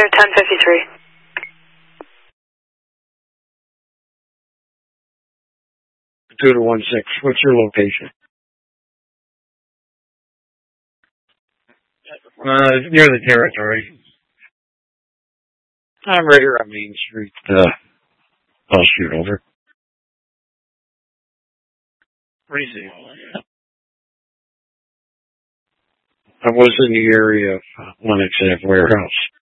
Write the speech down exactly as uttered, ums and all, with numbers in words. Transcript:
clear ten fifty-three. two to one six. What's your location? Uh, near the territory. I'm right here on Main Street. Uh, I'll shoot over. What do you see? I was in the area of Lennox Ave Warehouse.